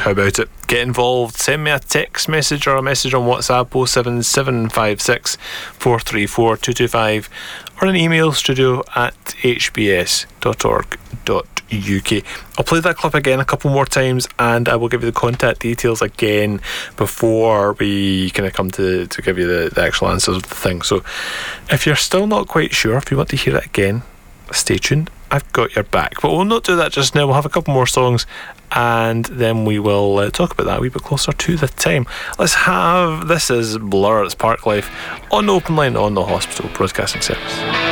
How about it? Get involved. Send me a text message or a message on WhatsApp 07756 434 225 or an email studio@hbs.org.uk. I'll play that clip again a couple more times and I will give you the contact details again before we kind of come to give you the actual answers of the thing. So if you're still not quite sure, if you want to hear it again, stay tuned. I've got your back. But we'll not do that just now. We'll have a couple more songs and then we will talk about that a wee bit closer to the time. Let's have, this is Blur, it's Park Life on the Open Line on the Hospital Broadcasting Service.